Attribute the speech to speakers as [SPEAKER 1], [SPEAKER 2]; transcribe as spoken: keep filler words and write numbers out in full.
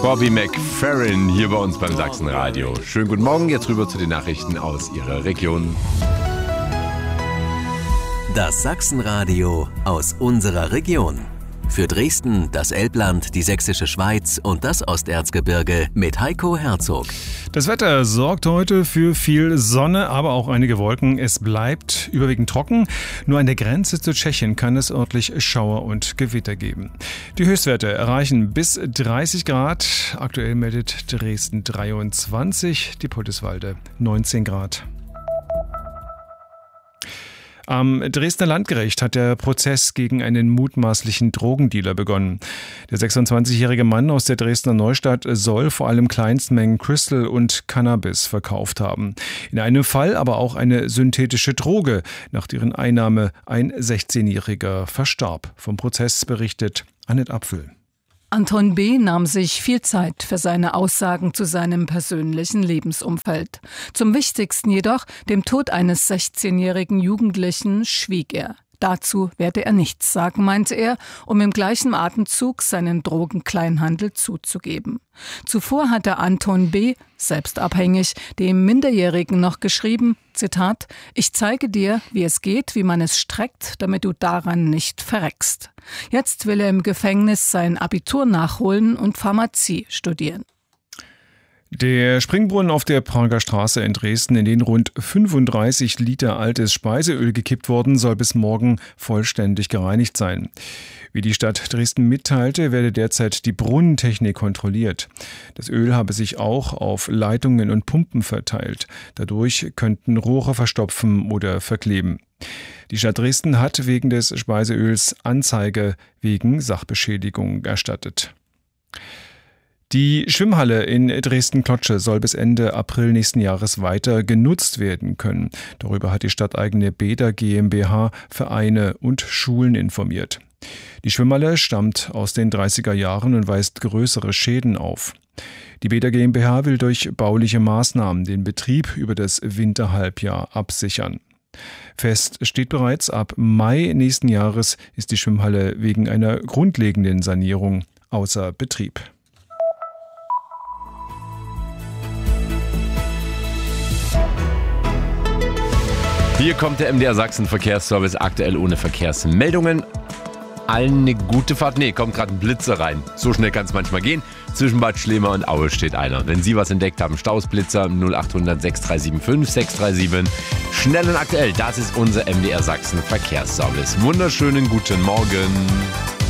[SPEAKER 1] Bobby McFerrin hier bei uns beim Sachsenradio. Schönen guten Morgen, jetzt rüber zu den Nachrichten aus Ihrer Region.
[SPEAKER 2] Das Sachsenradio aus unserer Region. Für Dresden, das Elbland, die Sächsische Schweiz und das Osterzgebirge mit Heiko Herzog.
[SPEAKER 3] Das Wetter sorgt heute für viel Sonne, aber auch einige Wolken. Es bleibt überwiegend trocken. Nur an der Grenze zu Tschechien kann es örtlich Schauer und Gewitter geben. Die Höchstwerte erreichen bis dreißig Grad. Aktuell meldet Dresden dreiundzwanzig, die Poldiswalde neunzehn Grad. Am Dresdner Landgericht hat der Prozess gegen einen mutmaßlichen Drogendealer begonnen. Der sechsundzwanzigjährige Mann aus der Dresdner Neustadt soll vor allem Kleinstmengen Crystal und Cannabis verkauft haben. In einem Fall aber auch eine synthetische Droge, nach deren Einnahme ein sechzehnjähriger verstarb. Vom Prozess berichtet Annette Apfel.
[SPEAKER 4] Anton B. nahm sich viel Zeit für seine Aussagen zu seinem persönlichen Lebensumfeld. Zum Wichtigsten jedoch, dem Tod eines sechzehnjährigen Jugendlichen, schwieg er. Dazu werde er nichts sagen, meinte er, um im gleichen Atemzug seinen Drogenkleinhandel zuzugeben. Zuvor hatte Anton B., selbst abhängig, dem Minderjährigen noch geschrieben, Zitat, ich zeige dir, wie es geht, wie man es streckt, damit du daran nicht verreckst. Jetzt will er im Gefängnis sein Abitur nachholen und Pharmazie studieren.
[SPEAKER 3] Der Springbrunnen auf der Prager Straße in Dresden, in den rund fünfunddreißig Liter altes Speiseöl gekippt wurden, soll bis morgen vollständig gereinigt sein. Wie die Stadt Dresden mitteilte, werde derzeit die Brunnentechnik kontrolliert. Das Öl habe sich auch auf Leitungen und Pumpen verteilt. Dadurch könnten Rohre verstopfen oder verkleben. Die Stadt Dresden hat wegen des Speiseöls Anzeige wegen Sachbeschädigung erstattet. Die Schwimmhalle in Dresden-Klotzsche soll bis Ende April nächsten Jahres weiter genutzt werden können. Darüber hat die stadteigene Beda GmbH Vereine und Schulen informiert. Die Schwimmhalle stammt aus den dreißiger Jahren und weist größere Schäden auf. Die Beda GmbH will durch bauliche Maßnahmen den Betrieb über das Winterhalbjahr absichern. Fest steht bereits, ab Mai nächsten Jahres ist die Schwimmhalle wegen einer grundlegenden Sanierung außer Betrieb.
[SPEAKER 1] Hier kommt der M D R Sachsen Verkehrsservice, aktuell ohne Verkehrsmeldungen. Allen eine gute Fahrt. Nee, kommt gerade ein Blitzer rein. So schnell kann es manchmal gehen. Zwischen Bad Schlema und Aue steht einer. Wenn Sie was entdeckt haben, Stausblitzer null acht hundert sechs drei sieben fünf sechs drei sieben. Schnell und aktuell, das ist unser M D R Sachsen Verkehrsservice. Wunderschönen guten Morgen.